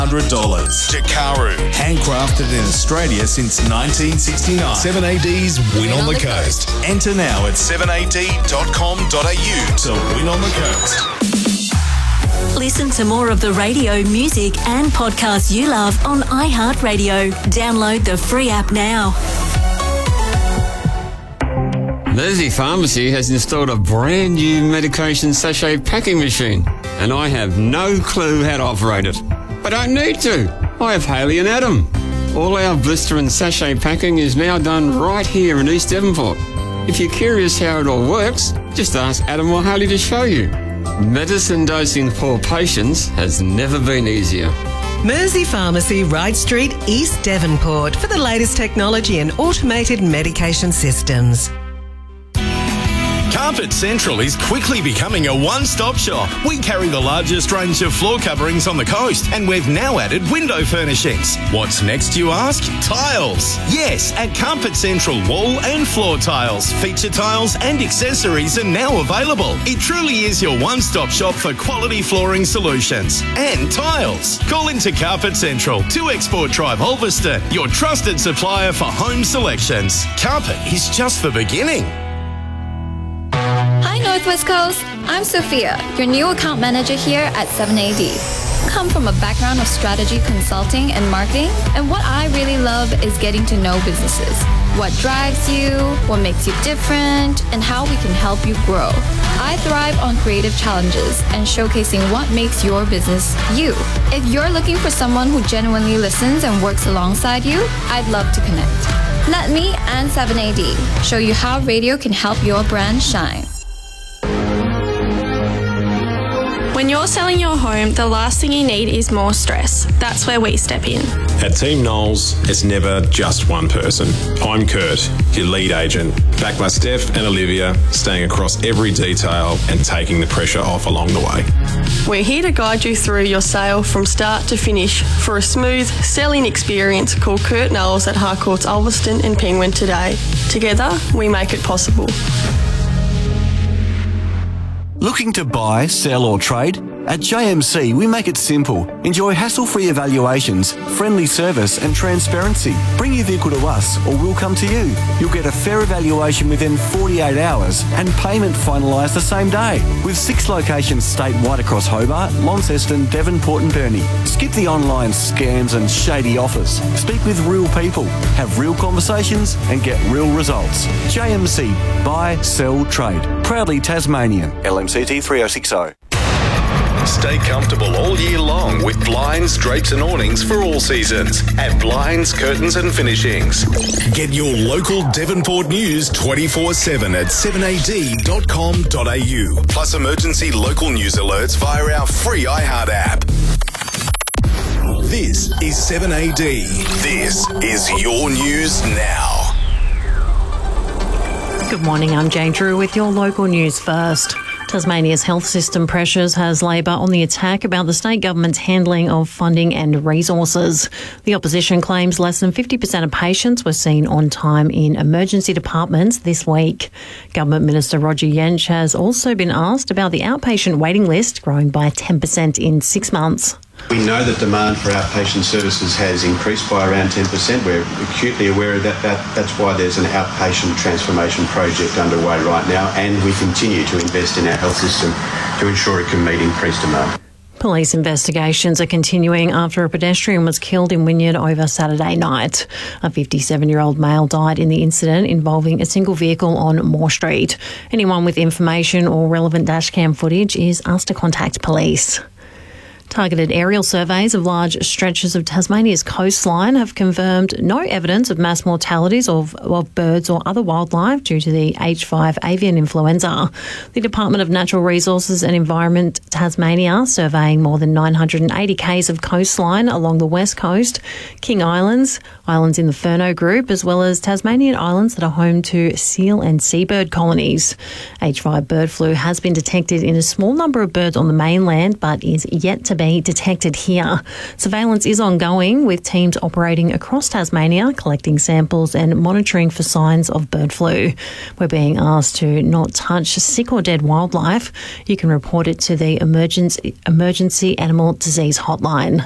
Dakaru. Handcrafted in Australia since 1969. 7AD's Win on the Coast. Enter now at 7ad.com.au to win on the coast. Listen to more of the radio, music and podcasts you love on iHeartRadio. Download the free app now. Mersey Pharmacy has installed a brand new medication sachet packing machine, and I have no clue how to operate it. I don't need to. I have Haley and Adam. All our blister and sachet packing is now done right here in East Devonport. If you're curious how it all works, just ask Adam or Haley to show you. Medicine dosing for patients has never been easier. Mersey Pharmacy, Wright Street, East Devonport, for the latest technology and automated medication systems. Carpet Central is quickly becoming a one-stop shop. We carry the largest range of floor coverings on the coast, and we've now added window furnishings. What's next, you ask? Tiles. Yes, at Carpet Central, wall and floor tiles, feature tiles and accessories are now available. It truly is your one-stop shop for quality flooring solutions and tiles. Call into Carpet Central, 2 Export Drive, Ulverston, your trusted supplier for home selections. Carpet is just the beginning. Hi Northwest Coast, I'm Sophia, your new account manager here at 7AD. Come from a background of strategy consulting and marketing, and what I really love is getting to know businesses. What drives you, what makes you different, and how we can help you grow. I thrive on creative challenges and showcasing what makes your business you. If you're looking for someone who genuinely listens and works alongside you, I'd love to connect. Let me and 7AD show you how radio can help your brand shine. When you're selling your home, the last thing you need is more stress. That's where we step in. At Team Knowles, it's never just one person. I'm Kurt, your lead agent, backed by Steph and Olivia, staying across every detail and taking the pressure off along the way. We're here to guide you through your sale from start to finish for a smooth selling experience. Call Kurt Knowles at Harcourts Ulverston and Penguin today. Together, we make it possible. Looking to buy, sell or trade? At JMC, we make it simple. Enjoy hassle-free evaluations, friendly service and transparency. Bring your vehicle to us or we'll come to you. You'll get a fair evaluation within 48 hours and payment finalised the same day. With 6 locations statewide across Hobart, Launceston, Devonport and Burnie. Skip the online scams and shady offers. Speak with real people, have real conversations and get real results. JMC, buy, sell, trade. Proudly Tasmanian. LMCT 3060. Stay comfortable all year long with blinds, drapes and awnings for all seasons at Blinds, Curtains and Finishings. Get your local Devonport news 24/7 at 7ad.com.au. Plus emergency local news alerts via our free iHeart app. This is 7AD. This is your news now. Good morning, I'm Jane Drew with your local news first. Tasmania's health system pressures has Labor on the attack about the state government's handling of funding and resources. The opposition claims less than 50% of patients were seen on time in emergency departments this week. Government Minister Roger Yench has also been asked about the outpatient waiting list growing by 10% in 6 months. We know that demand for outpatient services has increased by around 10%. We're acutely aware of that. That's why there's an outpatient transformation project underway right now, and we continue to invest in our health system to ensure it can meet increased demand. Police investigations are continuing after a pedestrian was killed in Wynyard over Saturday night. A 57-year-old male died in the incident involving a single vehicle on Moore Street. Anyone with information or relevant dashcam footage is asked to contact police. Targeted aerial surveys of large stretches of Tasmania's coastline have confirmed no evidence of mass mortalities of birds or other wildlife due to the H5 avian influenza. The Department of Natural Resources and Environment Tasmania surveying more than 980 k's of coastline along the west coast, King Islands, islands in the Furneaux Group, as well as Tasmanian islands that are home to seal and seabird colonies. H5 bird flu has been detected in a small number of birds on the mainland, but is yet to be detected here. Surveillance is ongoing, with teams operating across Tasmania, collecting samples and monitoring for signs of bird flu. We're being asked to not touch sick or dead wildlife. You can report it to the Emergency Animal Disease Hotline.